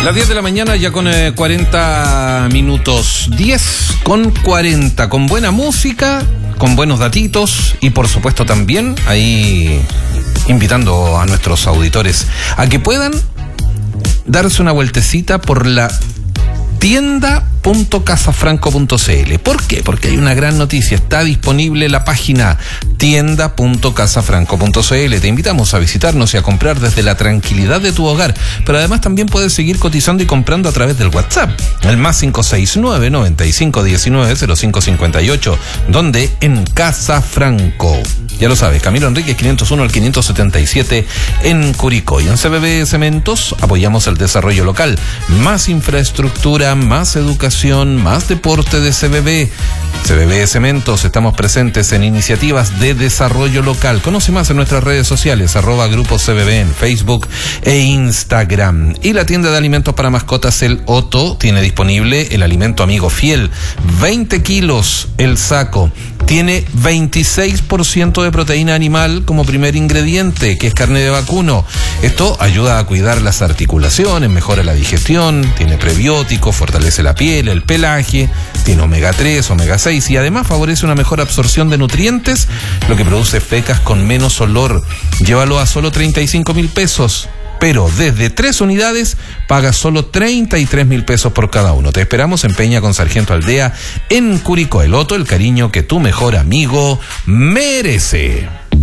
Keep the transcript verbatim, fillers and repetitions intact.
Las diez de la mañana ya con eh, cuarenta minutos. diez con cuarenta, con buena música, con buenos datitos y por supuesto también ahí invitando a nuestros auditores a que puedan darse una vueltecita por la tienda punto casafranco punto cl. ¿Por qué? Porque hay una gran noticia. Está disponible la página tienda punto casafranco punto cl. Te invitamos a visitarnos y a comprar desde la tranquilidad de tu hogar. Pero además también puedes seguir cotizando y comprando a través del WhatsApp. El más cinco seis nueve, noventa y cinco diecinueve, cero cinco cincuenta y ocho. Donde en Casa Franco. Ya lo sabes, Camilo Enríquez quinientos uno al quinientos setenta y siete en Curicó. Y en C V B Cementos apoyamos el desarrollo local. Más infraestructura, más educación, más deporte de C V B. C V B Cementos, estamos presentes en iniciativas de desarrollo local. Conoce más en nuestras redes sociales, arroba Grupo C V B en Facebook e Instagram. Y la tienda de alimentos para mascotas, el Otto, tiene disponible el alimento amigo fiel. veinte kilos el saco. Tiene veintiséis por ciento de proteína animal como primer ingrediente, que es carne de vacuno. Esto ayuda a cuidar las articulaciones, mejora la digestión, tiene prebióticos, fortalece la piel, el pelaje, tiene omega tres, omega seis y además favorece una mejor absorción de nutrientes, lo que produce fecas con menos olor. Llévalo a solo treinta y cinco mil pesos. Pero desde tres unidades pagas solo treinta y tres mil pesos por cada uno. Te esperamos en Peña con Sargento Aldea en Curicó. El Otto, el cariño que tu mejor amigo merece.